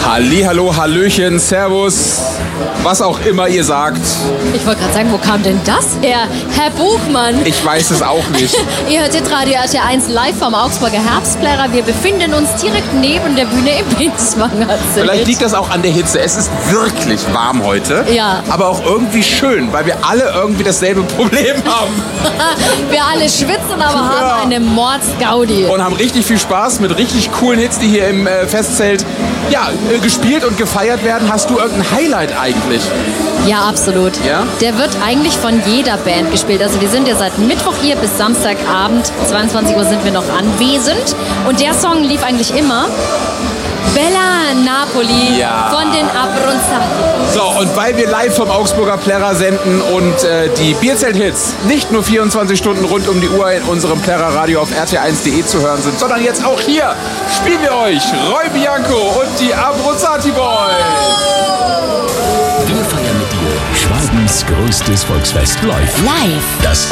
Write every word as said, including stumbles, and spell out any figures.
Hallihallo, Hallöchen, Servus, was auch immer ihr sagt. Ich wollte gerade sagen, wo kam denn das her? Herr Buchmann. Ich weiß es auch nicht. Ihr hört Radio R T L eins live vom Augsburger Herbstplärrer. Wir befinden uns direkt neben der Bühne im Binswanger Zelt. Vielleicht liegt das auch an der Hitze. Es ist wirklich warm heute. Ja. Aber auch irgendwie schön, weil wir alle irgendwie dasselbe Problem haben. Wir alle schwitzen, aber Ja. haben eine Mordsgaudi. Und haben richtig viel Spaß mit richtig coolen Hits, die hier im äh, Festzelt ja, äh, gespielt und gefeiert werden. Hast du irgendein Highlight eigentlich? Ja, absolut. Ja? Der wird eigentlich von jeder Band gespielt. Also wir sind ja seit Mittwoch hier bis Samstagabend, zweiundzwanzig Uhr sind wir noch anwesend. Und der Song lief eigentlich immer. Bella Napoli Ja. von den Abronzati. So, und weil wir live vom Augsburger Plärrer senden und äh, die Bierzelt-Hits nicht nur vierundzwanzig Stunden rund um die Uhr in unserem Plärrer-Radio auf R T L eins punkt de zu hören sind, sondern jetzt auch hier spielen wir euch Roy Bianco und die Abronzati Boys. Wir feiern mit dir Schwabens größtes Volksfest live. Live. Das